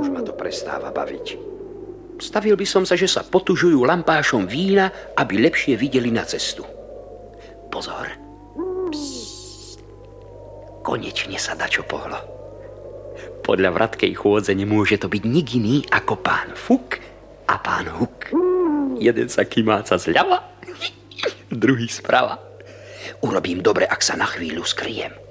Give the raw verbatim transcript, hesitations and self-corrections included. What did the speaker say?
Už ma to prestáva baviť. Stavil by som sa, že sa potužujú lampášom vína, aby lepšie videli na cestu. Pozor. Psst. Konečne sa dačo pohlo. Podľa vratkej chôdze nemôže to byť nik iný ako pán Fuk a pán Huk. Jeden sa kymáca zľava, druhý zprava. Urobím dobre, ak sa na chvíľu skryjem.